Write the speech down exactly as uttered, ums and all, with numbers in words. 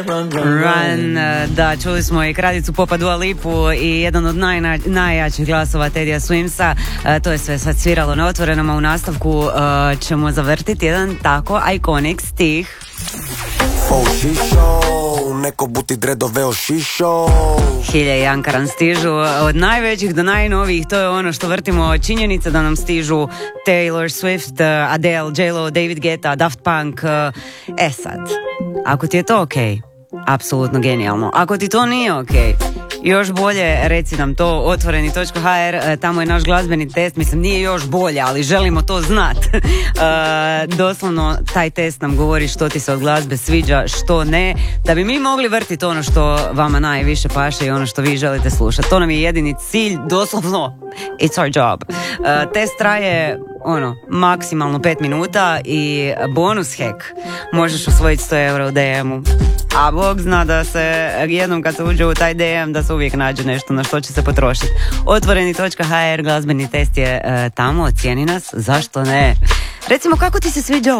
Run, da, čuli smo i kraljicu popa Dua Lipu i jedan od naj, najjačih glasova Tedija Swimsa. To je sve sad sviralo na Otvorenom, a u nastavku uh, ćemo zavrtiti jedan tako iconic stih. Neko buti dredove ošišo. Hilje i Ankaran stižu od najvećih do najnovijih. To je ono što vrtimo. Činjenica da nam stižu Taylor Swift, Adele, J Lo, David Guetta, Daft Punk. E sad, ako ti je to ok, apsolutno genijalno. Ako ti to nije ok, još bolje reci nam to. Otvoreni točka ha er, tamo je naš glazbeni test. Mislim, nije još bolje, ali želimo to znat. uh, doslovno taj test nam govori što ti se od glazbe sviđa, što ne, da bi mi mogli vrtiti ono što vama najviše paše i ono što vi želite slušati. To nam je jedini cilj, doslovno it's our job. uh, Test traje ono, maksimalno pet minuta i bonus hack, možeš osvojiti sto eura u de emu. A Bog zna da se jednom kad se uđe u taj de em da se uvijek nađe nešto na što će se potrošiti. Otvoreni točka ha er, glazbeni test je e, tamo, ocijeni nas, zašto ne? Recimo, kako ti se sviđa